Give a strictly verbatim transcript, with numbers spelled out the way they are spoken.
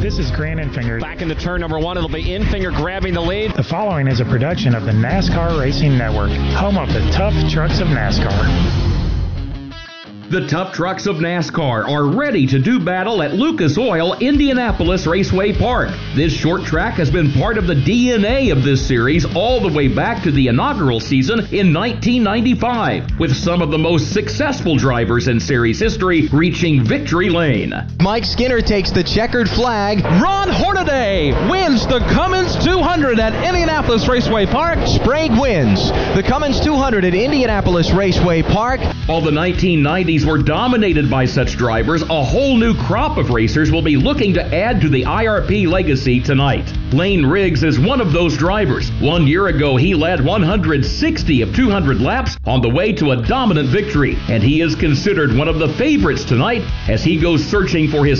This is Grant Enfinger. Back into turn number one, it'll be Enfinger grabbing the lead. The following is a production of the NASCAR Racing Network, home of the tough trucks of NASCAR. The tough trucks of NASCAR are ready to do battle at Lucas Oil Indianapolis Raceway Park. This short track has been part of the D N A of this series all the way back to the inaugural season in nineteen ninety-five, with some of the most successful drivers in series history reaching victory lane. Mike Skinner takes the checkered flag. Ron Hornaday wins the Cummins two hundred at Indianapolis Raceway Park. Sprague wins the Cummins two hundred at Indianapolis Raceway Park. While the nineteen nineties were dominated by such drivers, a whole new crop of racers will be looking to add to the I R P legacy tonight. Lane Riggs is one of those drivers. One year ago, he led one hundred sixty of two hundred laps on the way to a dominant victory, and he is considered one of the favorites tonight as he goes searching for his